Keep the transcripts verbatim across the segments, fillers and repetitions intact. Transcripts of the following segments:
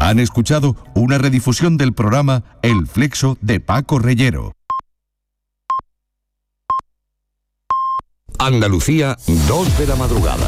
Han escuchado una redifusión del programa El Flexo de Paco Reyero. Andalucía, dos de la madrugada.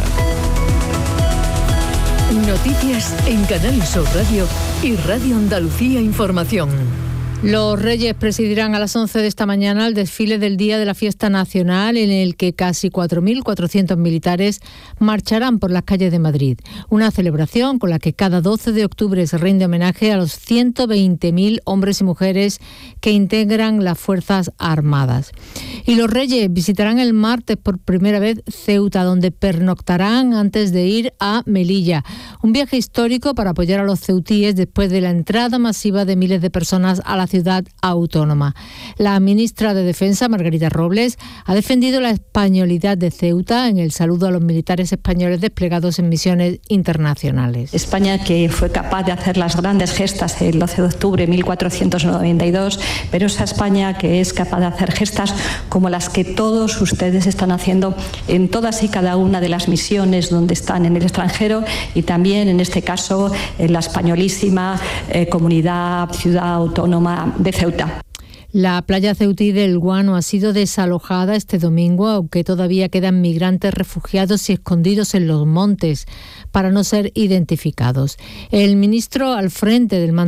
Noticias en Canal Sur Radio y Radio Andalucía Información. Los Reyes presidirán a las once de esta mañana el desfile del Día de la Fiesta Nacional, en el que casi cuatro mil cuatrocientos militares marcharán por las calles de Madrid. Una celebración con la que cada doce de octubre se rinde homenaje a los ciento veinte mil hombres y mujeres que integran las Fuerzas Armadas. Y los Reyes visitarán el martes por primera vez Ceuta, donde pernoctarán antes de ir a Melilla. Un viaje histórico para apoyar a los ceutíes después de la entrada masiva de miles de personas a la ciudad autónoma. La ministra de Defensa, Margarita Robles, ha defendido la españolidad de Ceuta en el saludo a los militares españoles desplegados en misiones internacionales. España, que fue capaz de hacer las grandes gestas el doce de octubre de mil cuatrocientos noventa y dos, pero esa España que es capaz de hacer gestas como las que todos ustedes están haciendo en todas y cada una de las misiones donde están en el extranjero, y también en este caso en la españolísima eh, comunidad, ciudad autónoma de Ceuta. La playa ceutí del Guano ha sido desalojada este domingo, aunque todavía quedan migrantes refugiados y escondidos en los montes para no ser identificados. El ministro al frente del